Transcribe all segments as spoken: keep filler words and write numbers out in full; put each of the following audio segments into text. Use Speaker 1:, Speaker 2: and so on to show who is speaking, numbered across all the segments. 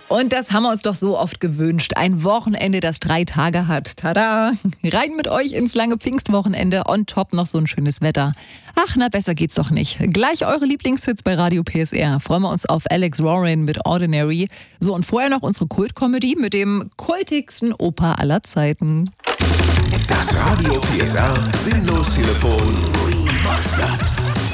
Speaker 1: Und das haben wir uns doch so oft gewünscht. Ein Wochenende, das drei Tage hat. Tada! Rein mit euch ins lange Pfingstwochenende. On top noch so ein schönes Wetter. Ach, na besser geht's doch nicht. Gleich eure Lieblingshits bei Radio P S R. Freuen wir uns auf Alex Warren mit Ordinary. So, und vorher noch unsere Kultkomödie mit dem kultigsten Opa aller Zeiten.
Speaker 2: Das Radio P S R Sinnlos-Telefon Remastered.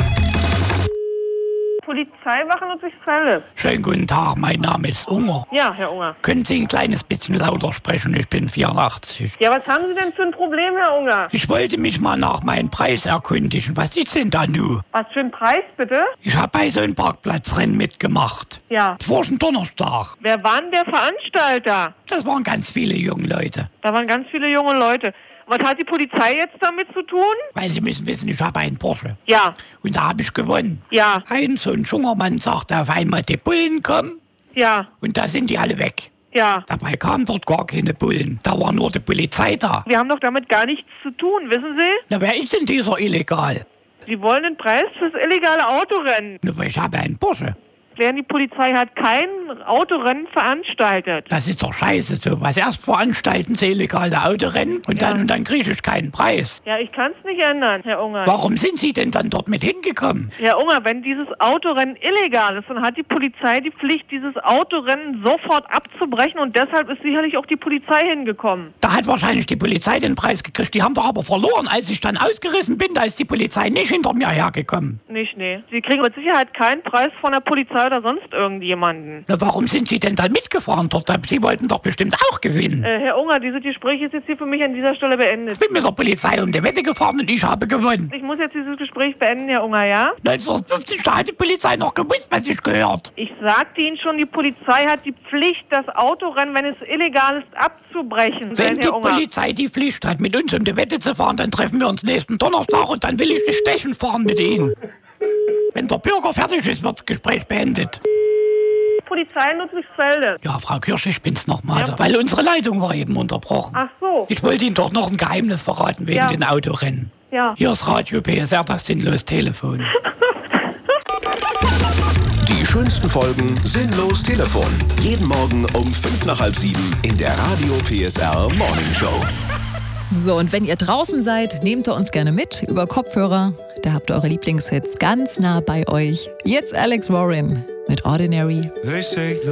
Speaker 3: Polizeiwache Ludwigsfelde.
Speaker 4: Schönen guten Tag, mein Name ist Unger.
Speaker 3: Ja, Herr Unger.
Speaker 4: Können Sie ein kleines bisschen lauter sprechen? Ich bin vierundachtzig.
Speaker 3: Ja, was haben Sie denn für ein Problem, Herr Unger?
Speaker 4: Ich wollte mich mal nach meinem Preis erkundigen. Was ist denn da nun?
Speaker 3: Was für ein Preis, bitte?
Speaker 4: Ich habe bei so einem Parkplatzrennen mitgemacht.
Speaker 3: Ja.
Speaker 4: Vor dem Donnerstag.
Speaker 3: Wer war denn der Veranstalter?
Speaker 4: Das waren ganz viele junge Leute.
Speaker 3: Da waren ganz viele junge Leute. Was hat die Polizei jetzt damit zu tun?
Speaker 4: Weil Sie müssen wissen, ich habe einen Porsche.
Speaker 3: Ja.
Speaker 4: Und da habe ich gewonnen.
Speaker 3: Ja.
Speaker 4: Ein so ein junger Mann sagte auf einmal, die Bullen kommen.
Speaker 3: Ja.
Speaker 4: Und da sind die alle weg.
Speaker 3: Ja.
Speaker 4: Dabei kamen dort gar keine Bullen. Da war nur die Polizei da.
Speaker 3: Wir haben doch damit gar nichts zu tun, wissen Sie?
Speaker 4: Na, wer ist denn dieser illegal?
Speaker 3: Sie wollen den Preis fürs illegale Autorennen.
Speaker 4: Na, weil ich habe einen Porsche.
Speaker 3: Klären, die Polizei hat kein Autorennen veranstaltet.
Speaker 4: Das ist doch scheiße so. Was erst veranstalten sie illegale Autorennen und
Speaker 3: Ja.
Speaker 4: dann, und dann kriege ich keinen Preis.
Speaker 3: Ja, ich kann es nicht ändern, Herr Unger.
Speaker 4: Warum sind Sie denn dann dort mit hingekommen?
Speaker 3: Herr Unger, wenn dieses Autorennen illegal ist, dann hat die Polizei die Pflicht, dieses Autorennen sofort abzubrechen und deshalb ist sicherlich auch die Polizei hingekommen.
Speaker 4: Da hat wahrscheinlich die Polizei den Preis gekriegt. Die haben doch aber verloren. Als ich dann ausgerissen bin, da ist die Polizei nicht hinter mir hergekommen.
Speaker 3: Nicht, nee. Sie kriegen mit Sicherheit keinen Preis von der Polizei oder sonst irgendjemanden.
Speaker 4: Na, warum sind Sie denn dann mitgefahren dort? Sie wollten doch bestimmt auch gewinnen.
Speaker 3: Äh, Herr Unger, dieses Gespräch ist jetzt hier für mich an dieser Stelle beendet.
Speaker 4: Ich bin mit der Polizei um die Wette gefahren und ich habe gewonnen.
Speaker 3: Ich muss jetzt dieses Gespräch beenden, Herr Unger, ja?
Speaker 4: neunzehnhundertfünfzig, da hat die Polizei noch gewusst, was ich gehört.
Speaker 3: Ich sagte Ihnen schon, die Polizei hat die Pflicht, das Autorennen, wenn es illegal ist, abzubrechen.
Speaker 4: Wenn die
Speaker 3: Herr Unger.
Speaker 4: Polizei die Pflicht hat, mit uns um die Wette zu fahren, dann treffen wir uns nächsten Donnerstag und dann will ich nicht stechen fahren mit Ihnen. Wenn der Bürger fertig ist, wird das Gespräch beendet.
Speaker 3: Polizei in Ludwigsfelde.
Speaker 4: Ja, Frau Kirsch, ich bin's nochmal,
Speaker 3: Ja.
Speaker 4: weil unsere Leitung war eben unterbrochen.
Speaker 3: Ach so.
Speaker 4: Ich wollte Ihnen doch noch ein Geheimnis verraten wegen
Speaker 3: Ja.
Speaker 4: den Autorennen.
Speaker 3: Ja.
Speaker 4: Hier ist Radio P S R, das sinnlos Telefon.
Speaker 2: Die schönsten Folgen Sinnlos Telefon. Jeden Morgen um fünf nach halb sieben in der Radio P S R Morning Show.
Speaker 1: So, und wenn ihr draußen seid, nehmt ihr uns gerne mit über Kopfhörer. Da habt ihr eure Lieblingshits ganz nah bei euch. Jetzt Alex Warren mit Ordinary.
Speaker 5: They say the